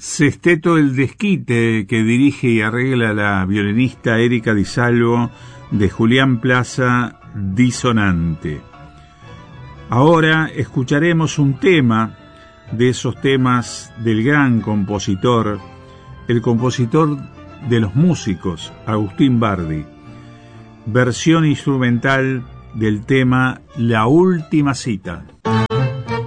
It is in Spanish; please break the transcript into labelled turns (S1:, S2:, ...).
S1: Sesteto el desquite, que dirige y arregla la violinista Erika Di Salvo, de Julián Plaza, Disonante. Ahora escucharemos un tema de esos temas del gran compositor, el compositor de los músicos, Agustín Bardi. Versión instrumental del tema La Última Cita.